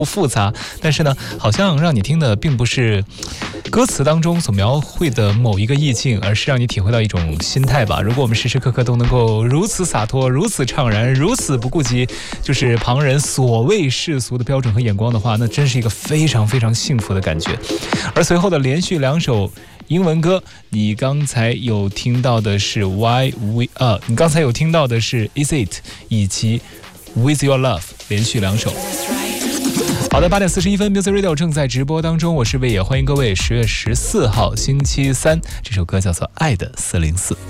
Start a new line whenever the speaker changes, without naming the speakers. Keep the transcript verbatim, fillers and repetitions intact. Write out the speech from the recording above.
不复杂，但是呢，好像让你听的并不是歌词当中所描绘的某一个意境，而是让你体会到一种心态吧。如果我们时时刻刻都能够如此洒脱、如此怅然、如此不顾及就是旁人所谓世俗的标准和眼光的话，那真是一个非常非常幸福的感觉。而随后的连续两首英文歌，你刚才有听到的是 Why We 呃，你刚才有听到的是 Is It 以及 With Your Love， 连续两首。好的，八点四十一分 Music Radio 正在直播当中，我是魏野，欢迎各位。十月十四号星期三，这首歌叫做《爱的四零四》。